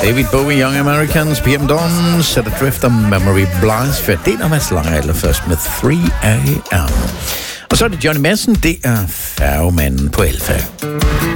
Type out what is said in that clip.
David Bowie, Young Americans, PM Dawn, Set Adrift og Memory Blast. Ferdinand Mads Lange allerførst med 3 AM. Og så er det Johnny Madsen, det er færgemanden på Elfærge.